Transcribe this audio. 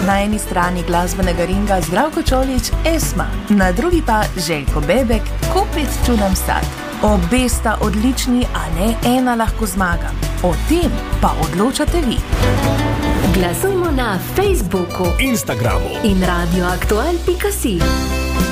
Na eni strani glasbenega ringa Zdravko Čolić, Esma, na drugi pa Željko Bebek, Kupit ću nam sad. Obe sta odlični, a le ena lahko zmaga. O tem pa odločate vi. Glasujmo na Facebooku, Instagramu in radioaktual.si.